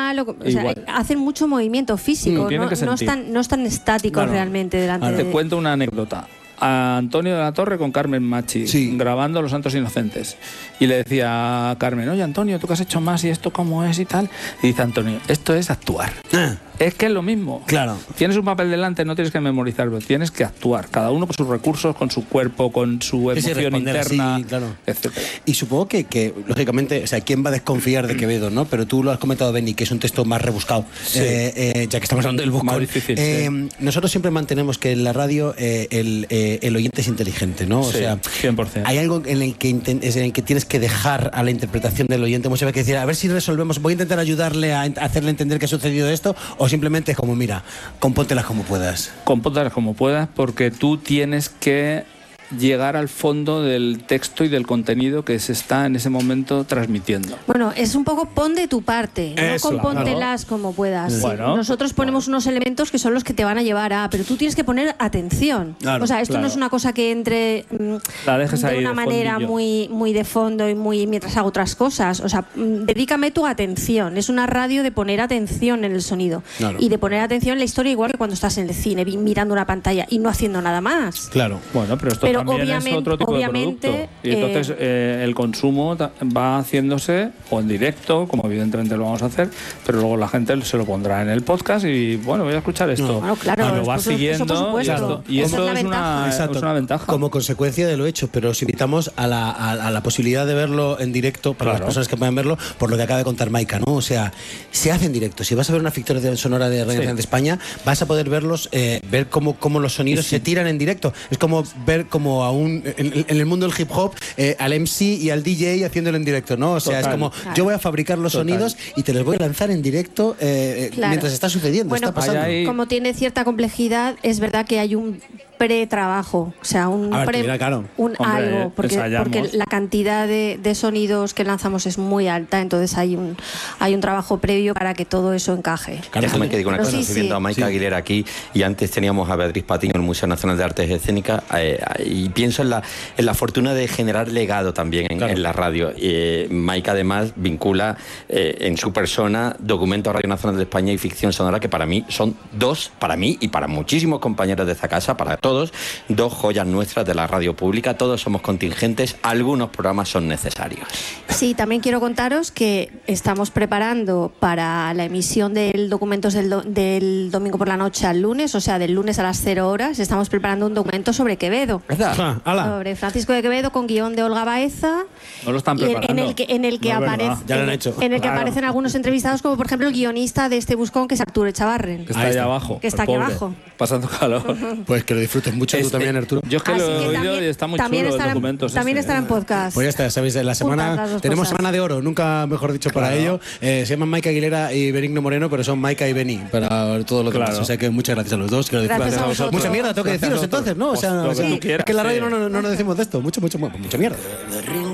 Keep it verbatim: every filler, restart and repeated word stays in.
igual, o, o sea, igual. hacen mucho movimiento físico, Sí, no, no, están, no están estáticos claro. realmente delante Ahora, de... Te cuento una anécdota. A Antonio de la Torre con Carmen Machi, sí. grabando Los Santos Inocentes. Y le decía a Carmen, oye Antonio, tú que has hecho más y esto cómo es y tal. Y dice Antonio, esto es actuar. Ah. Es que es lo mismo. Claro. Tienes un papel delante, no tienes que memorizarlo, tienes que actuar. Cada uno con sus recursos, con su cuerpo, con su Sí, sí, emoción responder interna, así, claro. etcétera. Y supongo que, que, lógicamente, o sea, ¿quién va a desconfiar de Quevedo, no? Pero tú lo has comentado, Beni, que es un texto más rebuscado, Sí. eh, eh, ya que estamos hablando del buscón. Más difícil, eh, sí. Nosotros siempre mantenemos que en la radio eh, el, eh, el oyente es inteligente, ¿no? O Sí, sea, cien por ciento. hay algo en el, que inten- en el que tienes que dejar a la interpretación del oyente muchas veces que decir, a ver si resolvemos, voy a intentar ayudarle a, a hacerle entender que ha sucedido esto, o simplemente es como, mira, compóntelas como puedas. Compóntalas como puedas, porque tú tienes que llegar al fondo del texto y del contenido que se está en ese momento transmitiendo. Bueno, es un poco pon de tu parte, Eso, no compóntelas claro. como puedas. Bueno, Sí, nosotros ponemos unos elementos que son los que te van a llevar a, pero tú tienes que poner atención. Claro, o sea, esto claro. no es una cosa que entre mm, La dejes de ahí una de manera fondillo. muy, muy de fondo y muy mientras hago otras cosas. O sea, mm, dedícame tu atención. Es una radio de poner atención en el sonido Claro. y de poner atención en la historia, igual que cuando estás en el cine vi- mirando una pantalla y no haciendo nada más. Claro. Bueno, pero esto Pero también es obviamente- otro tipo obviamente, de producto. Y entonces eh, eh, el consumo ta- va haciéndose o en directo, como evidentemente lo vamos a hacer, pero luego la gente se lo pondrá en el podcast y bueno, voy a escuchar esto. No. Bueno, claro, Y lo eso- va eso siguiendo por supuesto. y esto, y Esa eso es la es, ventaja. una, Exacto. es una ventaja. Como consecuencia de lo hecho, pero os invitamos a la, a, a la posibilidad de verlo en directo para Claro. las personas que puedan verlo, por lo que acaba de contar Maika, ¿no? O sea, se hace en directo. Si vas a ver una ficción sonora de Radio Sí. Nacional de España, vas a poder verlos, eh, ver cómo, cómo los sonidos se tiran en directo. Es como ver como a un, en, en el mundo del hip hop, eh, al M C y al D J haciéndolo en directo, ¿no? O sea, Total. es como, Claro. yo voy a fabricar los Total. sonidos y te los voy a lanzar en directo eh, eh, Claro. mientras está sucediendo, Bueno, está pasando. Ahí hay- como tiene cierta complejidad, es verdad que hay un pre-trabajo, o sea, un, A ver, pre- mira, claro. un Hombre, algo, porque, ensayamos. porque la cantidad de, de sonidos que lanzamos es muy alta, entonces hay un hay un trabajo previo para que todo eso encaje. Déjame que diga una Pero cosa, sí, estoy sí. viendo a Maika Sí. Aguilera aquí y antes teníamos a Beatriz Patiño en el Museo Nacional de Artes Escénicas eh, y pienso en la, en la fortuna de generar legado también en, Claro. en la radio. Eh, Maika además vincula eh, en su persona documentos Radio Nacional de España y ficción sonora que para mí son dos, para mí y para muchísimos compañeros de esta casa, para todos, dos joyas nuestras de la radio pública. Todos somos contingentes, algunos programas son necesarios. Sí, también quiero contaros que estamos preparando para la emisión del documentos del, do- del domingo por la noche al lunes, o sea, del lunes a las cero horas, estamos preparando un documento sobre Quevedo. Ah, ala. Sobre Francisco de Quevedo con guión de Olga Baeza. No lo están Y en, preparando. en el que, en el que No es verdad. aparece, Ya lo han en- hecho. en el que Claro. aparecen algunos entrevistados, como por ejemplo el guionista de este buscón, que es Arturo Echavarren. Que está Ahí ahí está. abajo. Que está el aquí pobre, abajo. Pasando calor. Pues que lo disfrutes mucho tú Este, también, Arturo. Yo es que Así lo he que oído también- y está muy también chulo estará los en- documentos. También este. estará en podcast. Pues ya está, sabéis, la Juntas semana las dos tenemos cosas. semana de oro, nunca mejor dicho para Claro. ello. Eh, se llaman Maika Aguilera y Benigno Moreno, pero son Maika y Beni para todo lo demás. Claro. O sea que muchas gracias a los dos. Que lo Gracias disfruten. a vosotros. Mucha mierda tengo que Gracias a deciros vosotros. entonces, ¿no? O sea, Pues lo que sí, tú quieras, es que en la radio sí. no, no, no nos decimos de esto. Mucho, mucho, mucha mierda.